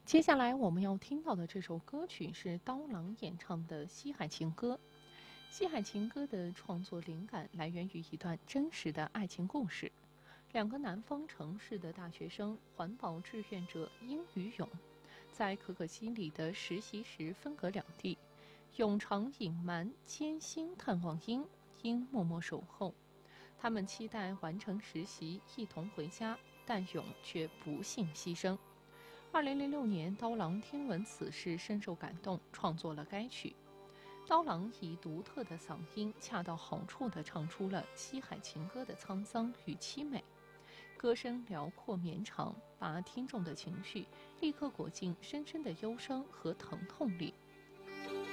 接下来我们要听到的这首歌曲是刀郎演唱的《西海情歌》。《西海情歌》的创作灵感来源于一段真实的爱情故事。两个南方城市的大学生环保志愿者殷与勇，在可可西里的实习时分隔两地。勇常隐瞒，艰辛探望殷，殷默默守候。他们期待完成实习，一同回家，但勇却不幸牺牲。2006年，刀郎听闻此事，深受感动，创作了该曲。刀郎以独特的嗓音，恰到好处地唱出了西海情歌的沧桑与凄美。歌声辽阔绵长，把听众的情绪立刻裹进深深的忧伤和疼痛里。